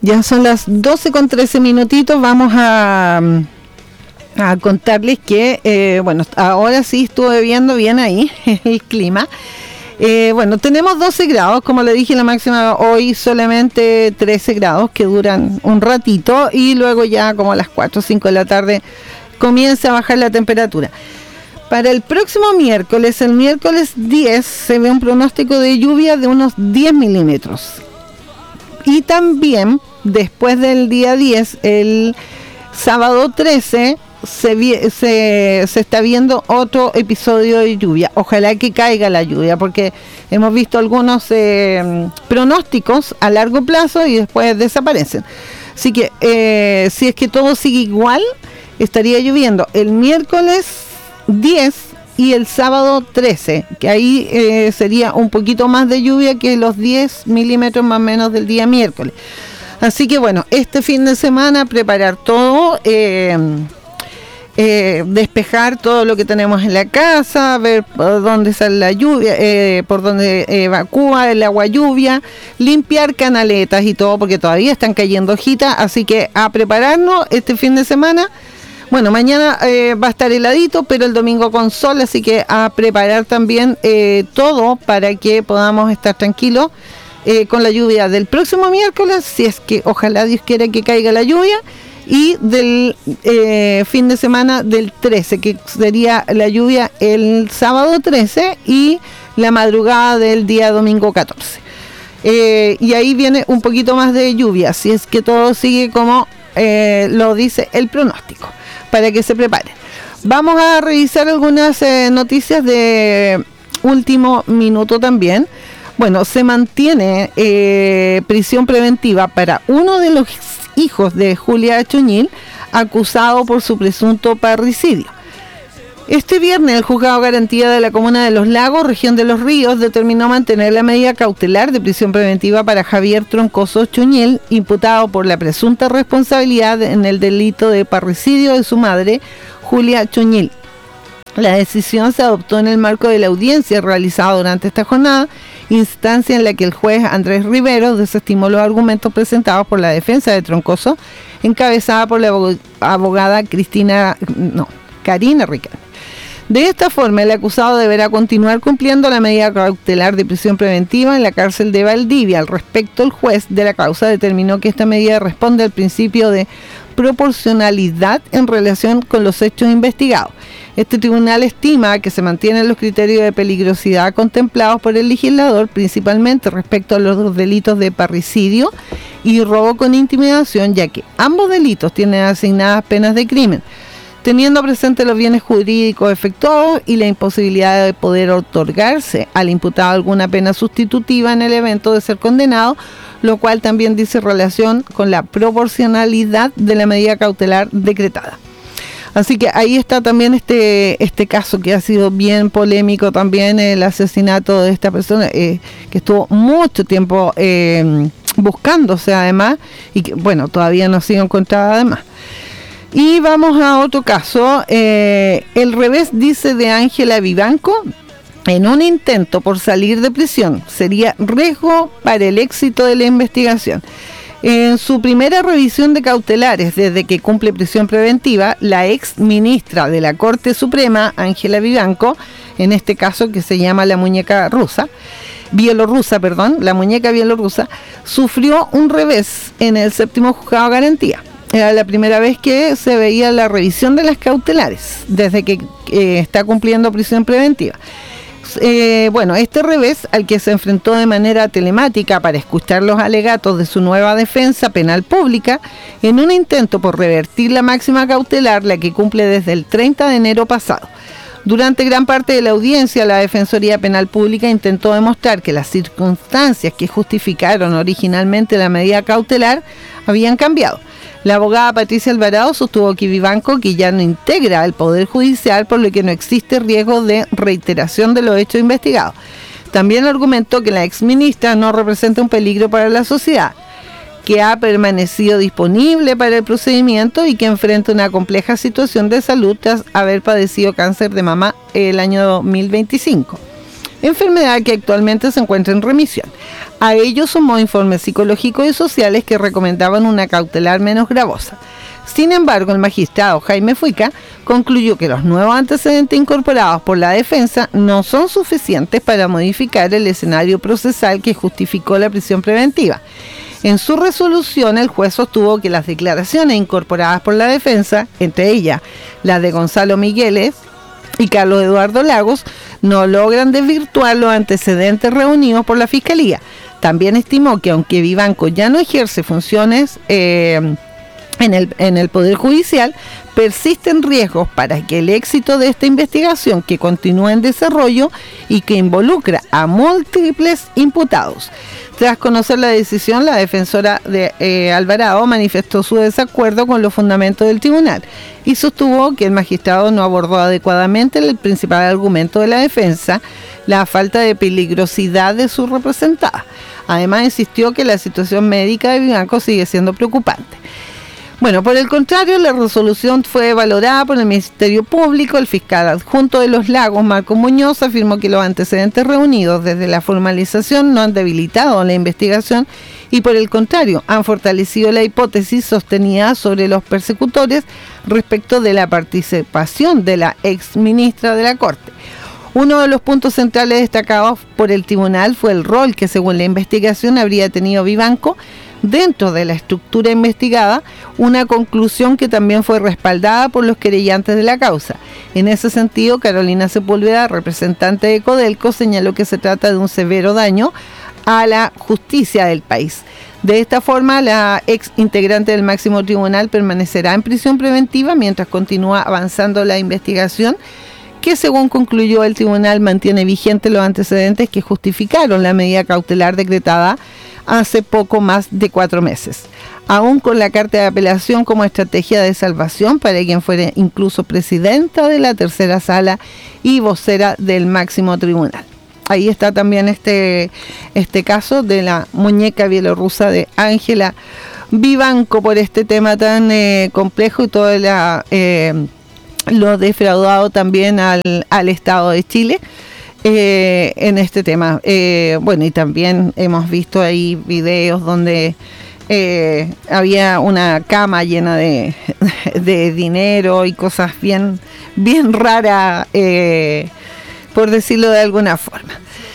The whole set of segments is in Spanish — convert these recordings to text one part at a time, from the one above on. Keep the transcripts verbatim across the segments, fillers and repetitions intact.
Ya son las doce con trece minutitos, vamos a, a contarles que, eh, bueno, ahora sí estuve viendo bien ahí el clima. Eh, bueno, tenemos doce grados, como le dije, la máxima hoy solamente trece grados que duran un ratito y luego ya como a las cuatro o cinco de la tarde comienza a bajar la temperatura. Para el próximo miércoles, el miércoles diez, se ve un pronóstico de lluvia de unos diez milímetros. Y también, después del día diez, el sábado trece, se, vi, se, se está viendo otro episodio de lluvia. Ojalá que caiga la lluvia, porque hemos visto algunos eh, pronósticos a largo plazo y después desaparecen. Así que, eh, si es que todo sigue igual, estaría lloviendo el miércoles diez y el sábado trece, que ahí eh, sería un poquito más de lluvia que los diez milímetros más o menos del día miércoles. Así que bueno, este fin de semana preparar todo, eh, eh, despejar todo lo que tenemos en la casa, ver por dónde sale la lluvia, eh, por dónde evacúa el agua lluvia, limpiar canaletas y todo, porque todavía están cayendo hojitas, así que a prepararnos este fin de semana. Bueno, mañana eh, va a estar heladito, pero el domingo con sol, así que a preparar también eh, todo para que podamos estar tranquilos eh, con la lluvia del próximo miércoles, si es que ojalá Dios quiera que caiga la lluvia, y del eh, fin de semana del trece, que sería la lluvia el sábado trece y la madrugada del día domingo catorce. Eh, y ahí viene un poquito más de lluvia, si es que todo sigue como eh, lo dice el pronóstico, para que se preparen. Vamos a revisar algunas eh, noticias de último minuto también. Bueno, se mantiene eh, prisión preventiva para uno de los hijos de Julia Chuñil, acusado por su presunto parricidio. Este viernes, el Juzgado de Garantía de la Comuna de Los Lagos, región de Los Ríos, determinó mantener la medida cautelar de prisión preventiva para Javier Troncoso Chuñil, imputado por la presunta responsabilidad en el delito de parricidio de su madre, Julia Chuñil. La decisión se adoptó en el marco de la audiencia realizada durante esta jornada, instancia en la que el juez Andrés Rivero desestimó los argumentos presentados por la defensa de Troncoso, encabezada por la abogada Cristina, no, Karina Riquelme. De esta forma, el acusado deberá continuar cumpliendo la medida cautelar de prisión preventiva en la cárcel de Valdivia. Al respecto, el juez de la causa determinó que esta medida responde al principio de proporcionalidad en relación con los hechos investigados. Este tribunal estima que se mantienen los criterios de peligrosidad contemplados por el legislador, principalmente respecto a los dos delitos de parricidio y robo con intimidación, ya que ambos delitos tienen asignadas penas de crimen, teniendo presente los bienes jurídicos efectuados y la imposibilidad de poder otorgarse al imputado alguna pena sustitutiva en el evento de ser condenado, lo cual también dice relación con la proporcionalidad de la medida cautelar decretada. Así que ahí está también este este caso que ha sido bien polémico también, el asesinato de esta persona eh, que estuvo mucho tiempo eh, buscándose además y que, bueno, todavía no ha sido encontrada además. Y vamos a otro caso, eh, el revés dice de Ángela Vivanco, en un intento por salir de prisión, sería riesgo para el éxito de la investigación. En su primera revisión de cautelares desde que cumple prisión preventiva, la ex ministra de la Corte Suprema, Ángela Vivanco, en este caso que se llama la muñeca rusa, bielorrusa, perdón, la muñeca bielorrusa, sufrió un revés en el séptimo juzgado de garantía. Era la primera vez que se veía la revisión de las cautelares, desde que eh, está cumpliendo prisión preventiva. Eh, bueno, este revés al que se enfrentó de manera telemática para escuchar los alegatos de su nueva defensa penal pública, en un intento por revertir la máxima cautelar, la que cumple desde el treinta de enero pasado. Durante gran parte de la audiencia, la Defensoría Penal Pública intentó demostrar que las circunstancias que justificaron originalmente la medida cautelar habían cambiado. La abogada Patricia Alvarado sostuvo que Vivanco, que ya no integra el Poder Judicial, por lo que no existe riesgo de reiteración de los hechos investigados. También argumentó que la exministra no representa un peligro para la sociedad, que ha permanecido disponible para el procedimiento y que enfrenta una compleja situación de salud tras haber padecido cáncer de mama el año dos mil veinticinco. enfermedad que actualmente se encuentra en remisión. A ello sumó informes psicológicos y sociales que recomendaban una cautelar menos gravosa. Sin embargo, el magistrado Jaime Fuica concluyó que los nuevos antecedentes incorporados por la defensa no son suficientes para modificar el escenario procesal que justificó la prisión preventiva. En su resolución, el juez sostuvo que las declaraciones incorporadas por la defensa, entre ellas las de Gonzalo Migueles y Carlos Eduardo Lagos, no logran desvirtuar los antecedentes reunidos por la Fiscalía. También estimó que aunque Vivanco ya no ejerce funciones eh, en el, en el Poder Judicial, persisten riesgos para que el éxito de esta investigación, que continúa en desarrollo y que involucra a múltiples imputados. Tras conocer la decisión, la defensora de eh, Alvarado manifestó su desacuerdo con los fundamentos del tribunal y sostuvo que el magistrado no abordó adecuadamente el principal argumento de la defensa, la falta de peligrosidad de su representada. Además, insistió que la situación médica de Vivanco sigue siendo preocupante. Bueno, por el contrario, la resolución fue valorada por el Ministerio Público. El fiscal adjunto de Los Lagos, Marco Muñoz, afirmó que los antecedentes reunidos desde la formalización no han debilitado la investigación y, por el contrario, han fortalecido la hipótesis sostenida sobre los persecutores respecto de la participación de la ex ministra de la Corte. Uno de los puntos centrales destacados por el tribunal fue el rol que, según la investigación, habría tenido Vivanco dentro de la estructura investigada, una conclusión que también fue respaldada por los querellantes de la causa. En ese sentido, Carolina Sepúlveda, representante de Codelco, señaló que se trata de un severo daño a la justicia del país. De esta forma, la ex integrante del máximo tribunal permanecerá en prisión preventiva mientras continúa avanzando la investigación, que, según concluyó el tribunal, mantiene vigentes los antecedentes que justificaron la medida cautelar decretada hace poco más de cuatro meses, aún con la carta de apelación como estrategia de salvación para quien fuera incluso presidenta de la tercera sala y vocera del máximo tribunal. Ahí está también este, este caso de la muñeca bielorrusa de Ángela Vivanco, por este tema tan eh, complejo y todo la, eh, lo defraudado también al, al Estado de Chile. Eh, en este tema. Eh, bueno, y también hemos visto ahí videos donde eh, había una cama llena de, de dinero y cosas bien, bien raras, eh, por decirlo de alguna forma.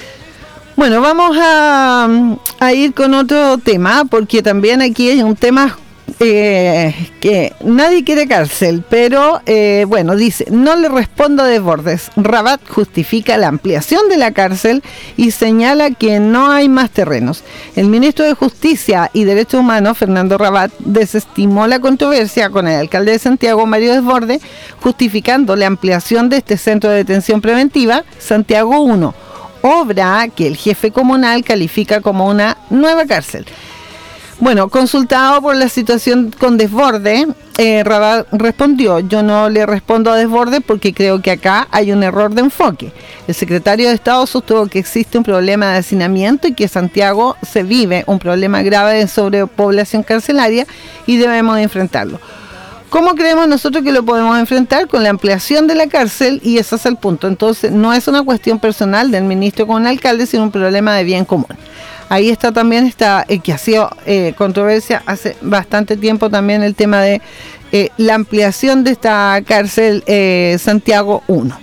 Bueno, vamos a, a ir con otro tema, porque también aquí hay un tema Eh, que nadie quiere cárcel, pero eh, bueno, dice, no le respondo a Desbordes. Rabat justifica la ampliación de la cárcel y señala que no hay más terrenos. El ministro de Justicia y Derechos Humanos, Fernando Rabat, desestimó la controversia con el alcalde de Santiago, Mario Desbordes, justificando la ampliación de este centro de detención preventiva, Santiago uno, obra que el jefe comunal califica como una nueva cárcel. Bueno, consultado por la situación con Desbordes, eh, Rabat respondió: yo no le respondo a Desbordes porque creo que acá hay un error de enfoque. El secretario de Estado sostuvo que existe un problema de hacinamiento y que en Santiago se vive un problema grave de sobrepoblación carcelaria y debemos enfrentarlo. ¿Cómo creemos nosotros que lo podemos enfrentar? Con la ampliación de la cárcel, y ese es el punto. Entonces, no es una cuestión personal del ministro con el alcalde, sino un problema de bien común. Ahí está también, está, eh, que ha sido eh, controversia hace bastante tiempo también el tema de eh, la ampliación de esta cárcel eh, Santiago uno.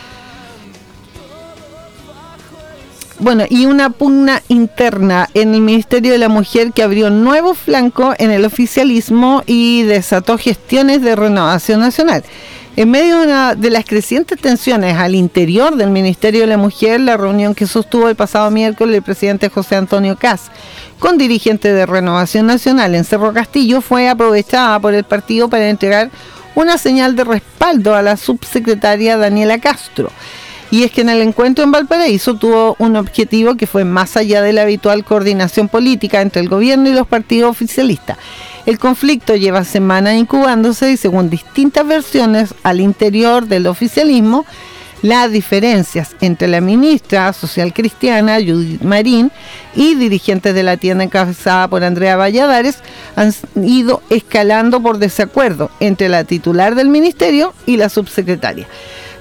Bueno, y una pugna interna en el Ministerio de la Mujer que abrió nuevo flanco en el oficialismo y desató gestiones de Renovación Nacional. En medio de, una, de las crecientes tensiones al interior del Ministerio de la Mujer, la reunión que sostuvo el pasado miércoles el presidente José Antonio Kast con dirigentes de Renovación Nacional en Cerro Castillo fue aprovechada por el partido para entregar una señal de respaldo a la subsecretaria Daniela Castro. Y es que en el encuentro en Valparaíso tuvo un objetivo que fue más allá de la habitual coordinación política entre el gobierno y los partidos oficialistas. El conflicto lleva semanas incubándose y, según distintas versiones al interior del oficialismo, las diferencias entre la ministra social cristiana Judith Marín y dirigentes de la tienda encabezada por Andrea Valladares han ido escalando por desacuerdo entre la titular del ministerio y la subsecretaria.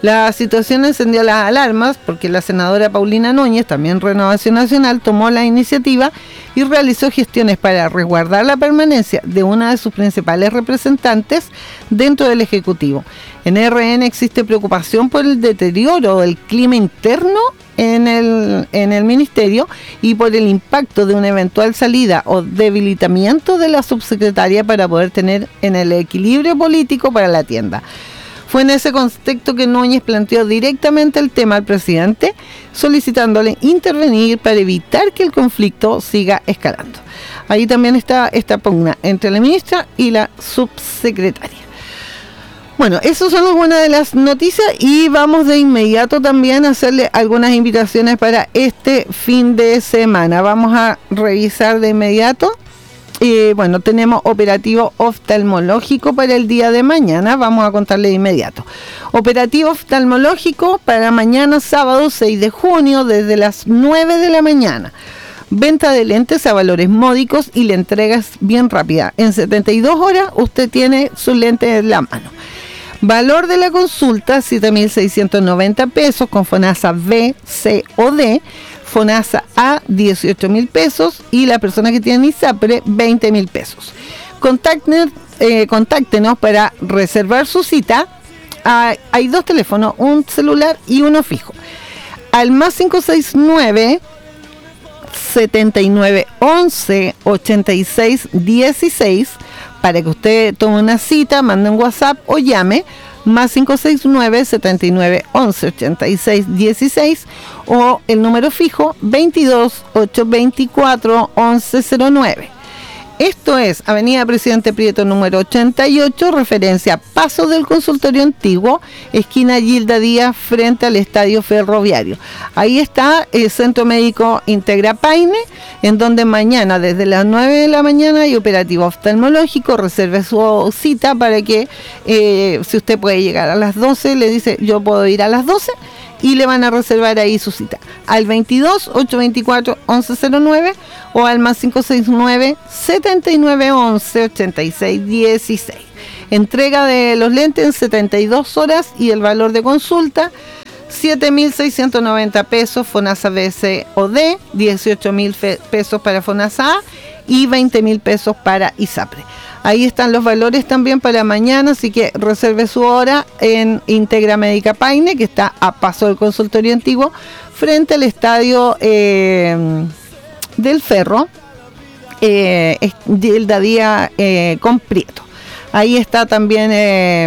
La situación encendió las alarmas porque la senadora Paulina Núñez, también Renovación Nacional, tomó la iniciativa y realizó gestiones para resguardar la permanencia de una de sus principales representantes dentro del Ejecutivo. En R N existe preocupación por el deterioro del clima interno en el, en el ministerio y por el impacto de una eventual salida o debilitamiento de la subsecretaria para poder tener en el equilibrio político para la tienda. Fue en ese contexto que Núñez planteó directamente el tema al presidente, solicitándole intervenir para evitar que el conflicto siga escalando. Ahí también está esta pugna entre la ministra y la subsecretaria. Bueno, esas son algunas de las noticias y vamos de inmediato también a hacerle algunas invitaciones para este fin de semana. Vamos a revisar de inmediato. Eh, bueno, tenemos operativo oftalmológico para el día de mañana, vamos a contarle de inmediato. Operativo oftalmológico para mañana sábado seis de junio desde las nueve de la mañana. Venta de lentes a valores módicos y la entrega es bien rápida. En setenta y dos horas usted tiene sus lentes en la mano. Valor de la consulta, siete mil seiscientos noventa pesos con FONASA B, C o D. FONASA A, dieciocho mil pesos y la persona que tiene ISAPRE, veinte mil pesos. Contacten, eh, contáctenos para reservar su cita. Hay, hay dos teléfonos, un celular y uno fijo. Al más cinco seis nueve, setenta y nueve once, ochenta y seis dieciséis para que usted tome una cita, mande un WhatsApp o llame. Más cinco seis nueve, setenta y nueve once, ochenta y seis dieciséis o el número fijo veintidós, ochocientos veinticuatro, once cero nueve. Esto es Avenida Presidente Prieto número ochenta y ocho, referencia Paso del Consultorio Antiguo, esquina Gilda Díaz, frente al Estadio Ferroviario. Ahí está el Centro Médico Integra Paine, en donde mañana desde las nueve de la mañana hay operativo oftalmológico. Reserve su cita para que, eh, si usted puede llegar a las doce, le dice yo puedo ir a las doce, y le van a reservar ahí su cita al veintidós, ochocientos veinticuatro, once cero nueve o al más cinco seis nueve, setenta y nueve once, ochenta y seis dieciséis. Entrega de los lentes en setenta y dos horas y el valor de consulta siete mil seiscientos noventa pesos FONASA B, C o D, dieciocho mil pesos para FONASA A y veinte mil pesos para ISAPRE. Ahí están los valores también para mañana, así que reserve su hora en Integra Médica Paine, que está a paso del consultorio antiguo, frente al estadio eh, del Ferro, eh, Gilda Díaz eh, con Prieto. Ahí está también eh,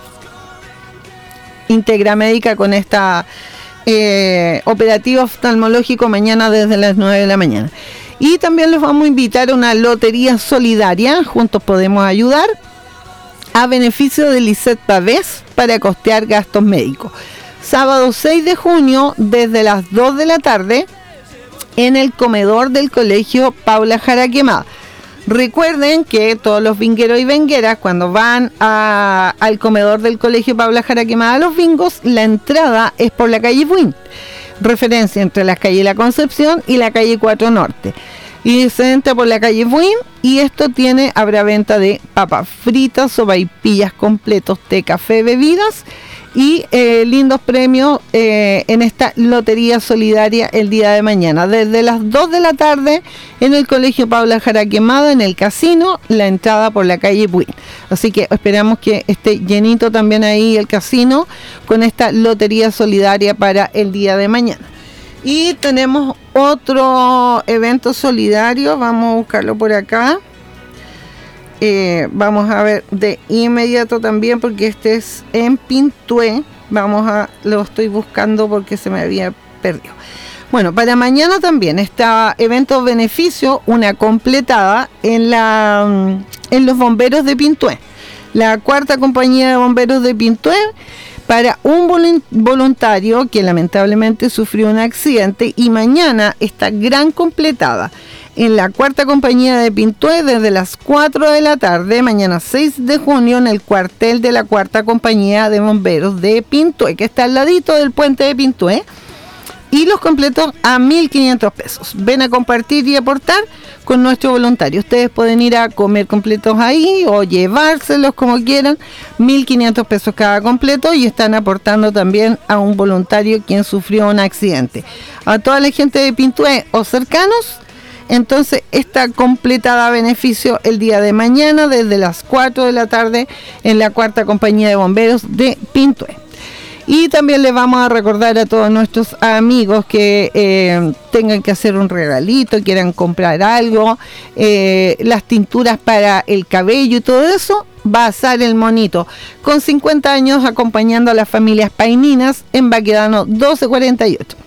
Integra Médica con esta eh, operativo oftalmológico mañana desde las nueve de la mañana. Y también los vamos a invitar a una lotería solidaria, Juntos Podemos Ayudar, a beneficio de Lisette Pavés para costear gastos médicos. Sábado seis de junio, desde las dos de la tarde, en el comedor del Colegio Paula Jara Quemada. Recuerden que todos los vingueros y vingueras, cuando van a, al comedor del Colegio Paula Jara Quemada a los bingos, la entrada es por la calle Buin, referencia entre la calle La Concepción y la calle cuatro Norte. Y se entra por la calle Buin y esto tiene, habrá venta de papas fritas, sopaipillas completos, té, café, bebidas y eh, lindos premios eh, en esta lotería solidaria el día de mañana. Desde las dos de la tarde en el Colegio Paula Jara Quemada, en el casino, la entrada por la calle Buin. Así que esperamos que esté llenito también ahí el casino con esta lotería solidaria para el día de mañana. Y tenemos otro evento solidario, vamos a buscarlo por acá. Eh, vamos a ver de inmediato también porque este es en Pintué. Vamos a, lo estoy buscando porque se me había perdido. Bueno, para mañana también está evento beneficio, una completada en la en los bomberos de Pintué. La cuarta compañía de bomberos de Pintué, para un voluntario que lamentablemente sufrió un accidente, y mañana está gran completada en la cuarta compañía de Pintué desde las cuatro de la tarde, mañana seis de junio, en el cuartel de la cuarta compañía de bomberos de Pintué, que está al ladito del puente de Pintué, y los completos a mil quinientos pesos. Ven a compartir y aportar con nuestro voluntario. Ustedes pueden ir a comer completos ahí o llevárselos como quieran, mil quinientos pesos cada completo, y están aportando también a un voluntario quien sufrió un accidente. A toda la gente de Pintué o cercanos, entonces está completada a beneficio el día de mañana desde las cuatro de la tarde en la cuarta compañía de bomberos de Pintué. Y también les vamos a recordar a todos nuestros amigos que eh, tengan que hacer un regalito, quieran comprar algo, eh, las tinturas para el cabello y todo eso, Bazar El Monito, con cincuenta años acompañando a las familias paininas en Baquedano doce cuarenta y ocho.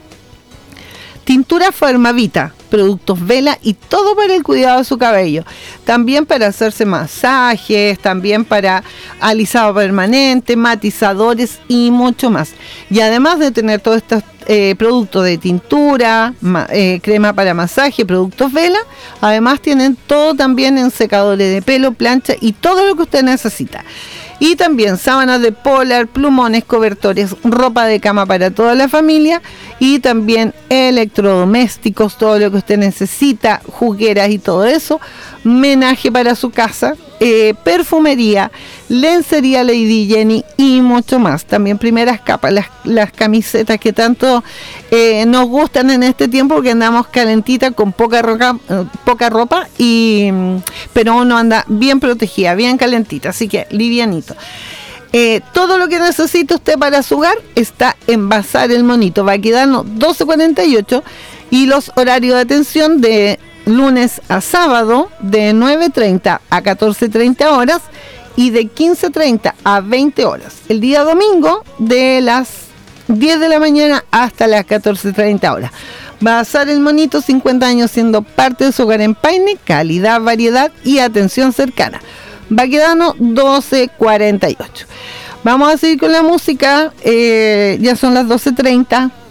Tintura Farmavita, productos Vela y todo para el cuidado de su cabello. También para hacerse masajes, también para alisado permanente, matizadores y mucho más. Y además de tener todos estos eh, productos de tintura, ma, eh, crema para masaje, productos Vela, además tienen todo también en secadores de pelo, plancha y todo lo que usted necesita. Y también sábanas de polar, plumones, cobertores, ropa de cama para toda la familia y también electrodomésticos, todo lo que usted necesita, jugueras y todo eso, menaje para su casa, eh, perfumería, lencería Lady Jenny y mucho más. También primeras capas, las, las camisetas que tanto eh, nos gustan en este tiempo porque andamos calentita con poca ropa, eh, poca ropa y, pero uno anda bien protegida, bien calentita, así que livianito. Eh, todo lo que necesita usted para su hogar está en Bazar El Monito, Baquedano doce cuarenta y ocho, y los horarios de atención de lunes a sábado de nueve treinta a catorce treinta horas y de quince treinta a veinte horas. El día domingo de las diez de la mañana hasta las catorce treinta horas. Bazar El Monito, cincuenta años siendo parte de su hogar en Paine, calidad, variedad y atención cercana. Baquedano doce cuarenta y ocho. Vamos a seguir con la música, eh, ya son las doce treinta.